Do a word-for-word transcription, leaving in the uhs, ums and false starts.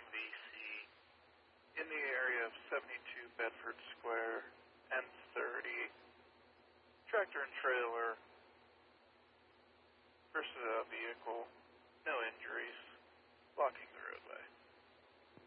V C in the area of seventy-two Bedford Square, N thirty. Tractor and trailer versus a vehicle. No injuries. Blocking